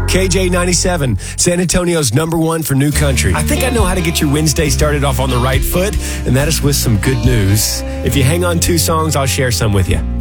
KJ97, San Antonio's #1 for new country. I think I know how to get your Wednesday started off on the right foot, and that is with some good news. If you hang on 2 songs, I'll share some with you.